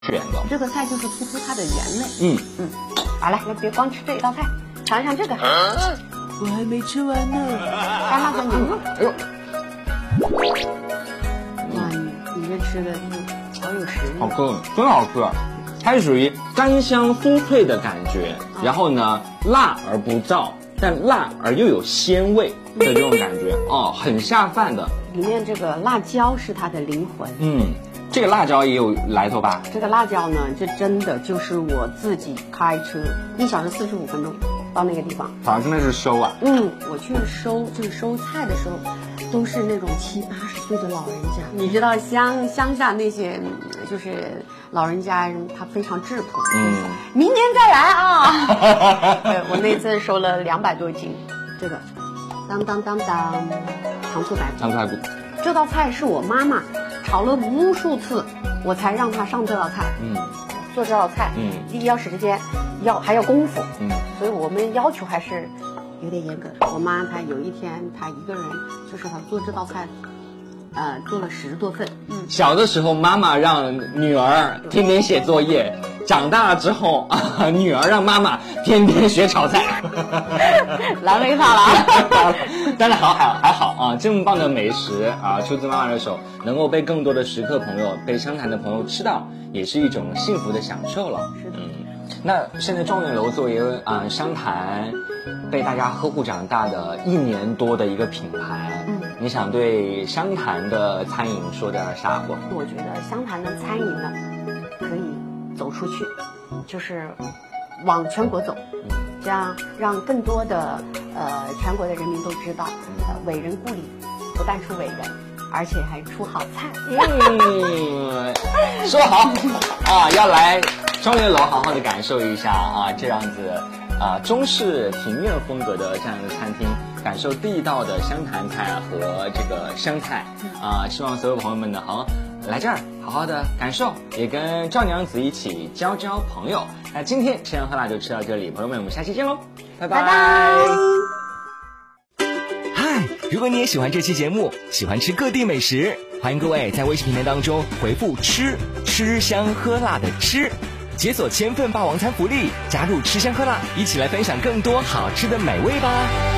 选的。 这个菜就是突出它的原味。好了，那别光吃这一道菜，尝尝这个。 我还没吃完呢。 干辣椒牛肉。 哎呦， 哇，你这吃的好有食欲。 好吃，真好吃。它是属于干香酥脆的感觉，然后呢，辣而不燥，但辣而又有鲜味的这种感觉哦，很下饭的。 里面这个辣椒是它的灵魂。 这个辣椒也有来头吧？ 这个辣椒呢，这真的就是我自己开车1小时45分钟到那个地方。 好像真的是收啊。 我去收菜的时候，都是那种70、80岁的老人家。你知道乡下那些就是老人家，他非常质朴。明年再来啊！对，我那次收了200多斤，这个当糖醋排骨。这道菜是我妈妈炒了无数次，我才让她上这道菜。做这道菜，第一要时间，还要功夫。所以我们要求还是有点严格。我妈她有一天，她一个人就是她做这道菜，做了10多份。 小的时候，妈妈让女儿天天写作业。长大了之后女儿让妈妈天天学炒菜， 难为她了。 但是还好啊，这么棒的美食啊，出自妈妈的手，能够被更多的食客朋友、被湘潭的朋友吃到，也是一种幸福的享受了。 是的。 那现在状元楼作为湘潭被大家呵护长大的1年多的一个品牌，你想对湘潭的餐饮说点啥话？ 我觉得湘潭的餐饮呢，可以走出去，就是往全国走，这样让更多的全国的人民都知道，伟人故里不但出伟人，而且还出好菜。 说好啊，要来状元楼好好的感受一下啊，这样子中式庭院风格的这样一个餐厅，感受地道的湘潭菜和这个湘菜啊，希望所有朋友们呢来这儿好好的感受，也跟赵娘子一起交朋友。那今天吃香喝辣就吃到这里，朋友们，我们下期见喽，拜拜。 嗨，如果你也喜欢这期节目，喜欢吃各地美食，欢迎各位在微信平台当中回复吃香喝辣的吃，解锁1000份霸王餐福利，加入吃香喝辣，一起来分享更多好吃的美味吧。